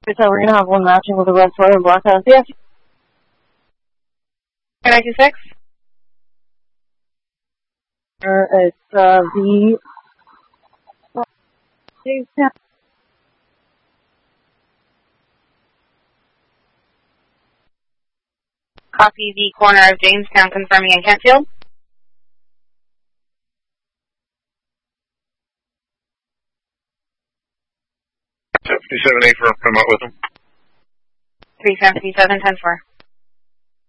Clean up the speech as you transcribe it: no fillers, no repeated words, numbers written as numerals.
So we're going to have one matching with a red soy and black house. Yes. 926? It's the... Copy the corner of Jamestown, confirming in Kentfield. 778 for come out with them. 3737, 10-4.